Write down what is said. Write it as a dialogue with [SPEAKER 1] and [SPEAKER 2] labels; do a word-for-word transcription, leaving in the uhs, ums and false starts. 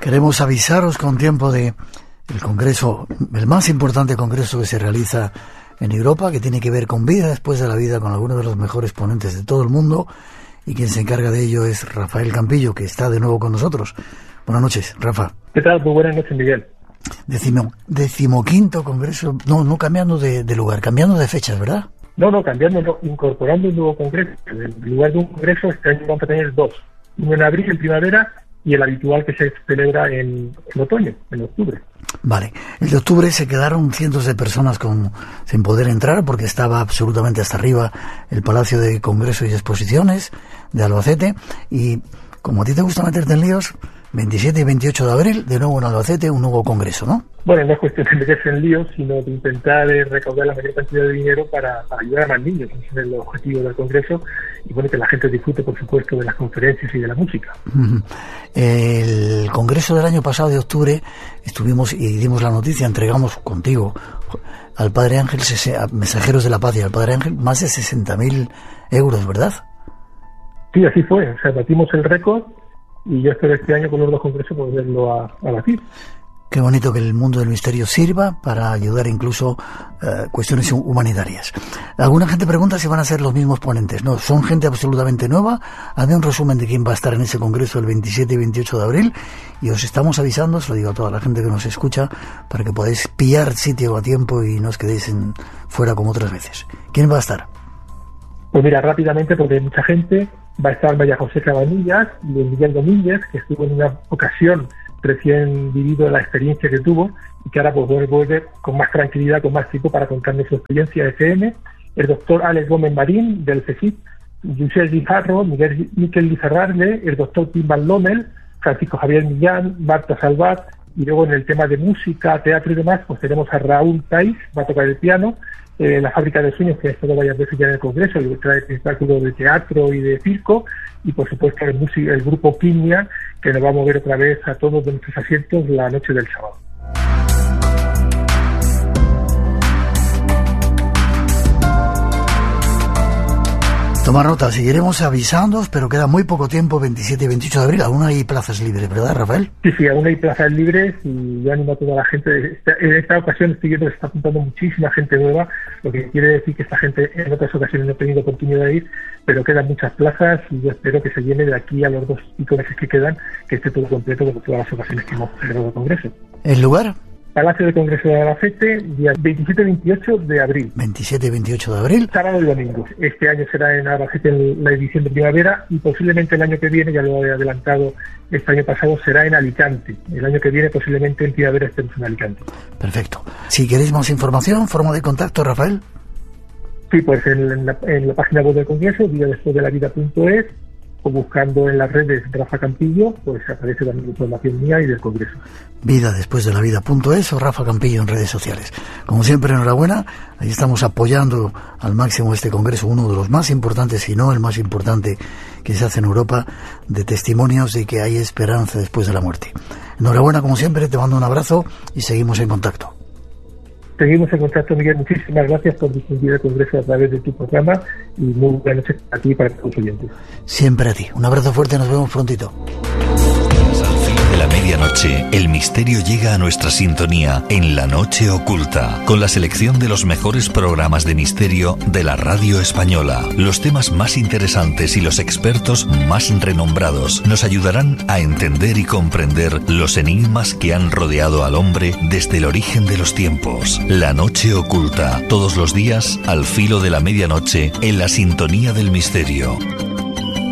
[SPEAKER 1] Queremos avisaros con tiempo de el congreso, el más importante congreso que se realiza en Europa, que tiene que ver con vida después de la vida, con algunos de los mejores ponentes de todo el mundo, y quien se encarga de ello es Rafael Campillo, que está de nuevo con nosotros. Buenas noches, Rafa.
[SPEAKER 2] ¿Qué tal? Muy buenas noches, Miguel.
[SPEAKER 1] Decimo, decimoquinto congreso, no, no cambiando de, de lugar, cambiando de fechas, ¿verdad?
[SPEAKER 2] No, no, cambiando, no, incorporando un nuevo congreso. En lugar de un congreso, este año vamos a tener dos. Uno en abril, en primavera, y el habitual que se celebra en, en otoño, en octubre.
[SPEAKER 1] Vale. El de octubre se quedaron cientos de personas con sin poder entrar porque estaba absolutamente hasta arriba el Palacio de Congresos y Exposiciones de Albacete, y como a ti te gusta meterte en líos, veintisiete y veintiocho de abril, de nuevo en Albacete, un nuevo congreso, ¿no?
[SPEAKER 2] Bueno, no es cuestión de meterse en líos, sino de intentar eh, recaudar la mayor cantidad de dinero para, para ayudar a más niños. Ese es el objetivo del congreso, y bueno, que la gente disfrute, por supuesto, de las conferencias y de la música. Uh-huh.
[SPEAKER 1] El congreso del año pasado de octubre estuvimos y dimos la noticia, entregamos contigo al Padre Ángel, a Mensajeros de la Paz y al Padre Ángel, más de sesenta mil euros, ¿verdad?
[SPEAKER 2] Sí, así fue. O sea, batimos el récord, y yo espero este año con los dos congresos poderlo a, a batir.
[SPEAKER 1] Qué bonito que el mundo del misterio sirva para ayudar incluso uh, cuestiones humanitarias. Alguna gente pregunta si van a ser los mismos ponentes. No, son gente absolutamente nueva. Hazme un resumen de quién va a estar en ese congreso el veintisiete y veintiocho de abril, y os estamos avisando, os lo digo a toda la gente que nos escucha, para que podáis pillar sitio a tiempo y no os quedéis en, fuera como otras veces. ¿Quién va a estar?
[SPEAKER 2] Pues mira, rápidamente, porque hay mucha gente. Va a estar María José Cabanillas y Miguel Domínguez, que estuvo en una ocasión recién vivido la experiencia que tuvo, y que ahora pues vuelve con más tranquilidad, con más tiempo para contarnos su experiencia de F M. El doctor Alex Gómez Marín, del C E C I T, José Guijarro, Miguel, Miquel Lizarrarle, el doctor Tim Van Lommel, Francisco Javier Millán, Marta Salvat, y luego en el tema de música, teatro y demás, pues tenemos a Raúl Tais, va a tocar el piano, eh, la Fábrica de Sueños, que ha estado varias veces ya en el Congreso, y trae espectáculos de teatro y de circo, y por supuesto el, music, el grupo Piña, que nos va a mover otra vez a todos de nuestros asientos la noche del sábado.
[SPEAKER 1] Tomar nota, seguiremos avisándoos, pero queda muy poco tiempo, veintisiete y veintiocho de abril. Aún hay plazas libres, ¿verdad, Rafael?
[SPEAKER 2] Sí, sí, aún hay plazas libres, y yo animo a toda la gente. En esta ocasión estoy viendo que se está apuntando muchísima gente nueva, lo que quiere decir que esta gente en otras ocasiones no ha tenido oportunidad de ir, pero quedan muchas plazas, y yo espero que se llene de aquí a los dos y cinco meses que quedan, que esté todo completo como todas las ocasiones que hemos celebrado el Congreso.
[SPEAKER 1] ¿El lugar?
[SPEAKER 2] Palacio de Congreso de Albacete, día veintisiete y veintiocho de abril.
[SPEAKER 1] veintisiete y veintiocho de abril.
[SPEAKER 2] Sábado y domingo. Este año será en Albacete la edición de primavera, y posiblemente el año que viene, ya lo he adelantado este año pasado, será en Alicante. El año que viene posiblemente en primavera estemos en Alicante.
[SPEAKER 1] Perfecto. Si queréis más información, forma de contacto, Rafael.
[SPEAKER 2] Sí, pues en, en, la, en la página web del Congreso, vida después de la vida punto es, o buscando en las redes Rafa Campillo, pues aparece también información mía y del Congreso. Vida después de la vida punto es o Rafa Campillo en redes sociales. Como siempre, enhorabuena. Ahí estamos apoyando al máximo este Congreso, uno de los más importantes, si no el más importante que se hace en Europa, de testimonios de que hay esperanza después de la muerte. Enhorabuena, como siempre, te mando un abrazo y seguimos en contacto. Seguimos en contacto, Miguel. Muchísimas gracias por difundir el Congreso a través de tu programa, y muy buenas noches a ti y para tus oyentes. Siempre a ti. Un abrazo fuerte, nos vemos prontito.
[SPEAKER 3] De la medianoche, el misterio llega a nuestra sintonía en La Noche Oculta, con la selección de los mejores programas de misterio de la radio española. Los temas más interesantes y los expertos más renombrados nos ayudarán a entender y comprender los enigmas que han rodeado al hombre desde el origen de los tiempos. La Noche Oculta, todos los días al filo de la medianoche en la sintonía del misterio.